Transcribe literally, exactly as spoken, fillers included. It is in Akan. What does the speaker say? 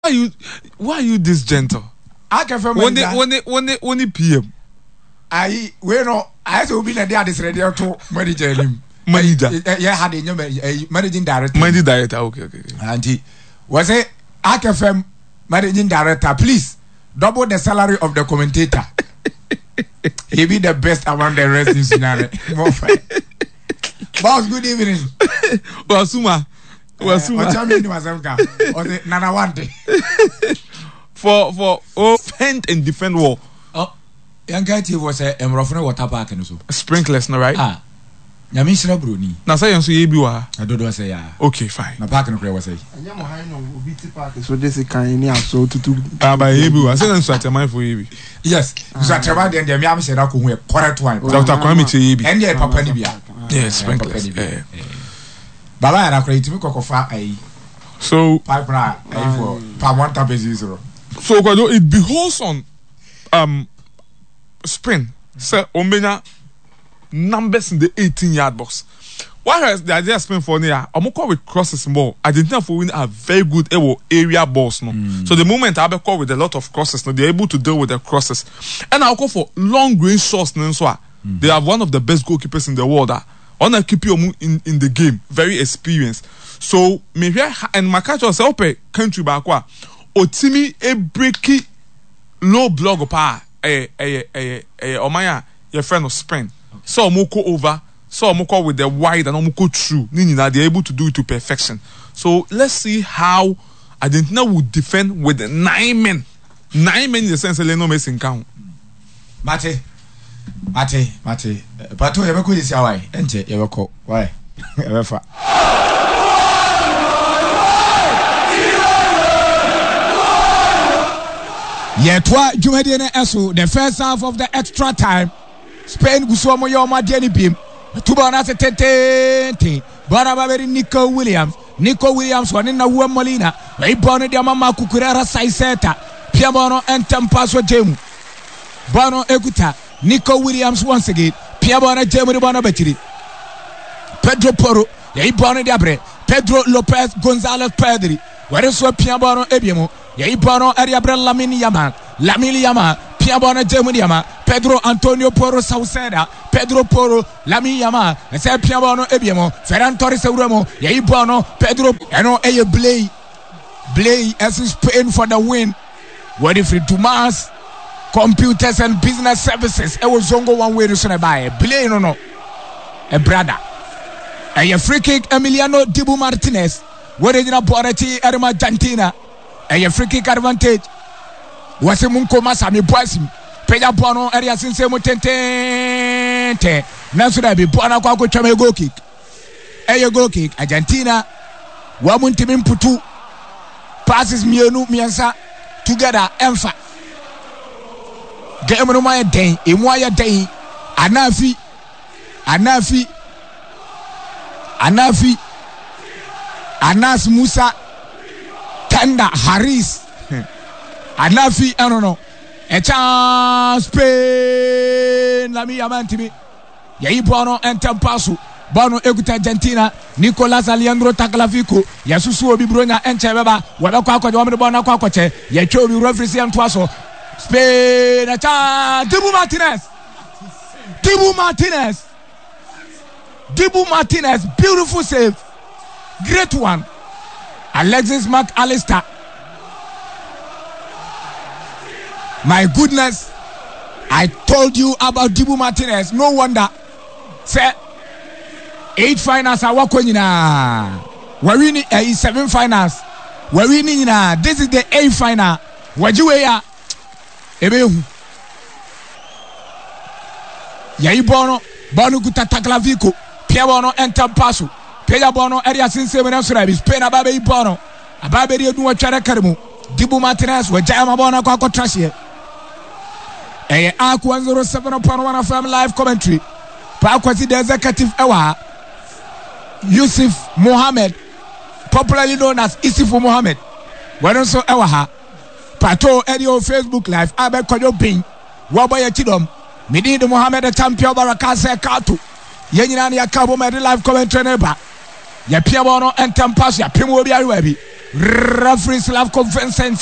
Why are you why are you this gentle? I can from when they when they when they when they P M. I we no I say obi na dey this ready to manager him. Manager. Yeah, had a managing director. Managing director, okay, okay. And was it I can from managing director, please double the salary of the commentator. He be the best among the rest in scenario. More fun. Boss, good evening. Well, Suma. Well, Suma. What's your name? Or the Nana Wante. For for oh, defend and defend war. Oh, young guy was a Emrofne water park and so. Sprinkless, no right? Ah. Yamisha Bruni. Now say you say you are. I don't say yeah. Okay, fine. Na park no play was say. So this is kind of so to do. Ah, by Ebu. I say you start your mind for Ebu. Yes. So I travel then the am say that ko correct one. Doctor Kwame Ebu. And the papa ni bia. Yes, sprinkless. Eh. Baba na kra itimi kokofa ai. So five bra ai for per one tap is zero. So it beholds on um spin. Say omenya numbers in the eighteen yard box. Why has the idea spin for near? I'm call with crosses more. Argentina for winning are very good area balls. No, mm. So the moment I call with a lot of crosses, no, they're able to deal with the crosses. And I'll call for long range shots. No, so mm. They have one of the best goalkeepers in the world. On a keep you in in the game, very experienced. So maybe and my catch say, "Okay, country back wa otimi e breaky low block pa eh eh eh eh omaya your friend of spin." So Moko over, so Moko with the wide and Moko through. Nina, they're able to do it to perfection. So let's see how Argentina would defend with the nine men. Nine men in the sense of no missing count. Mate, Mate, Mate. But to ever could is our way. Enter ever call. Why? Ever. Yet what Jumedian Esu, the first half of the extra time. Spain gusomo yo ma deni bim tuba na se tete bara baberi Nico Williams Nico Williams wani na Juan Molina e bono dia mama kukurera saiseta pia bono entempaso jemu bono ekuta Nico Williams once again pia bono jemu bono betiri Pedro Porro e bono dia bre Pedro Lopez Gonzalez Pedri wari so pia bono ebiemo e bono area bre Lamine Yamal Lamine Yamal pia bono jemu diama Pedro Antonio Porro Sauceda, Pedro Porro, Lamine Yamal, and say Piabono Ebiemo, Ferran Torres Euremo, Yaibono, Pedro, and no a Blay, Blay as is paying for the win. What if it Dumas, computers and business services? I was zongo one way to say buy Blay no no, a brother. A free kick Emiliano Dibu Martinez, what is in a Borati Arma Argentina, a free kick advantage. Was a Munko Masami Boasim. Peja bono area since mo tente naso da bi bono kwa ko twame goal kick e goal kick Argentina wa muntimi mputu passes mienu miensa together emfa game no my den e mo aye den anafi anafi anafi Anas Musa Tanda Harris anafi I don't know. A chance Spain Lamine Yamal timi Yai bono entempasu bono eguta Argentina Nicolas Alejandro Tagliafico Yasusu obi bronya enche beba wada kwa kwa wamde bono kwa kwache ye twa obi referee antwaso Spain a chance Dibu Martinez Dibu Martinez Dibu Martinez beautiful save great one Alexis McAllister. My goodness, I told you about Dibu Martinez. No wonder. Say, eight finals are working na. We're winning uh, seven finals. We're winning na. This is the eighth final. What you wear? Ebehu. Yai bono bono kuta Tagliafico. Pia bono enter pasu. Pia bono area since when I'm sorry. Spain ababe bono. Ababe rio duwa chara karimu. Dibu Martinez. We jaya mabona kwa kwa trash here. A Arc one oh seven point one F M live commentary. Pakwasi the executive ewa Yusuf Mohammed, popularly known as Isifu Mohammed. When also ewa ha Pato Edio Facebook live. Abe Kojo Bing. Wabaya Chidom. Midi the Mohammed the champion Barakase Katu. Yenina ya Cabo Med live commentary neba. Ya Piabono and Tampasia Pimo Biawebi. Referee Slavko Vincent